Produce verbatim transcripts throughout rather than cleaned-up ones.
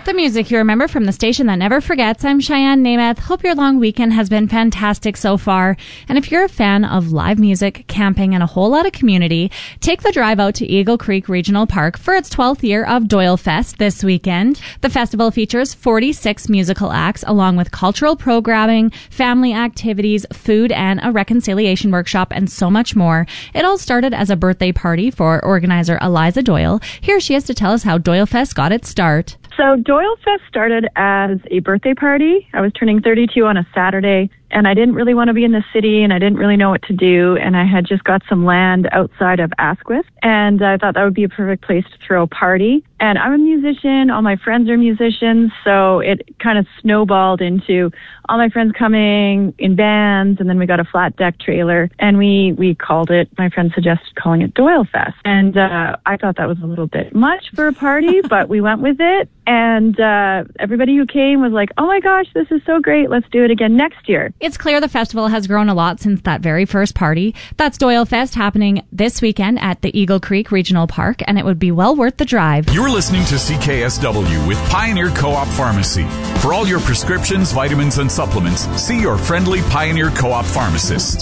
The music you remember from the station that never forgets. I'm Cheyenne Namath. Hope your long weekend has been fantastic so far. And if you're a fan of live music, camping, and a whole lot of community, take the drive out to Eagle Creek Regional Park for its twelfth year of Doyle Fest this weekend. The festival features forty-six musical acts along with cultural programming, family activities, food, and a reconciliation workshop, and so much more. It all started as a birthday party for organizer Eliza Doyle. Here she is to tell us how Doyle Fest got its start. So Doyle Fest started as a birthday party. I was turning thirty-two on a Saturday, and I didn't really want to be in the city, and I didn't really know what to do, and I had just got some land outside of Asquith, and I thought that would be a perfect place to throw a party. And I'm a musician, all my friends are musicians, so it kind of snowballed into all my friends coming in bands, and then we got a flat deck trailer, and we, we called it, my friend suggested calling it Doyle Fest. And uh, I thought that was a little bit much for a party, but we went with it. And uh, everybody who came was like, oh my gosh, this is so great. Let's do it again next year. It's clear the festival has grown a lot since that very first party. That's Doyle Fest happening this weekend at the Eagle Creek Regional Park, and it would be well worth the drive. You're listening to C K S W with Pioneer Co-op Pharmacy. For all your prescriptions, vitamins, and supplements, see your friendly Pioneer Co-op pharmacist.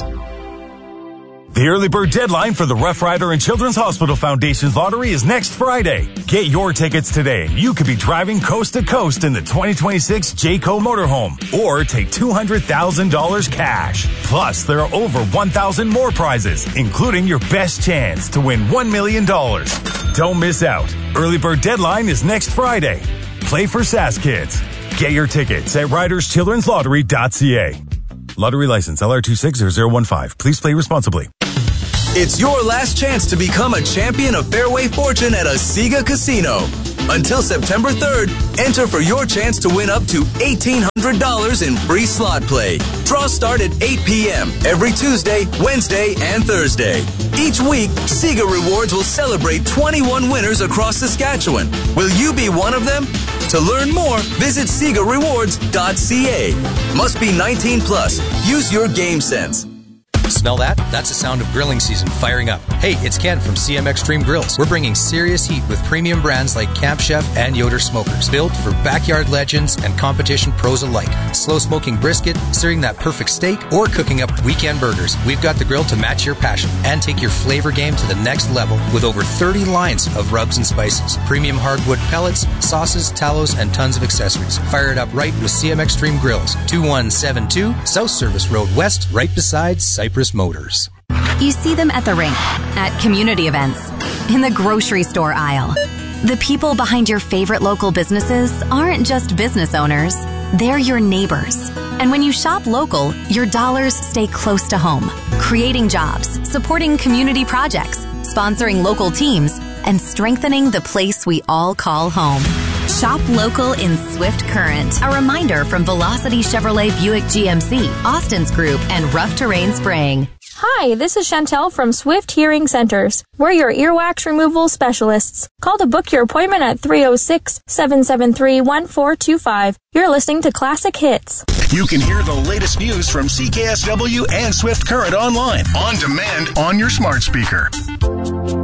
The early bird deadline for the Rough Rider and Children's Hospital Foundation's lottery is next Friday. Get your tickets today. You could be driving coast to coast in the twenty twenty-six Jayco motorhome or take two hundred thousand dollars cash. Plus, there are over one thousand more prizes, including your best chance to win one million dollars. Don't miss out. Early bird deadline is next Friday. Play for S A S Kids. Get your tickets at riders children's lottery dot c a. Lottery license L R two six zero zero one five. Please play responsibly. It's your last chance to become a champion of Fairway Fortune at a Sega Casino. Until September third, enter for your chance to win up to eighteen hundred dollars in free slot play. Draws start at eight p.m. every Tuesday, Wednesday, and Thursday. Each week, Sega Rewards will celebrate twenty-one winners across Saskatchewan. Will you be one of them? To learn more, visit sega rewards dot c a. Must be nineteen plus. Use your game sense. Smell that? That's the sound of grilling season firing up. Hey, it's Ken from C M Extreme Grills. We're bringing serious heat with premium brands like Camp Chef and Yoder Smokers, built for backyard legends and competition pros alike. Slow smoking brisket, searing that perfect steak, or cooking up weekend burgers. We've got the grill to match your passion and take your flavor game to the next level with over thirty lines of rubs and spices, premium hardwood pellets, sauces, tallows, and tons of accessories. Fire it up right with C M Extreme Grills, two one seven two South Service Road West, right beside Cypress Motors. You see them at the rink, at community events, in the grocery store aisle. The people behind your favorite local businesses aren't just business owners, they're your neighbors. And when you shop local, your dollars stay close to home, creating jobs, supporting community projects, sponsoring local teams, and strengthening the place we all call home. Shop local in Swift Current. A reminder from Velocity Chevrolet Buick G M C, Austin's Group, and Rough Terrain Spraying. Hi, this is Chantel from Swift Hearing Centers. We're your earwax removal specialists. Call to book your appointment at three oh six, seven seven three, one four two five. You're listening to Classic Hits. You can hear the latest news from C K S W and Swift Current online, on demand, on your smart speaker.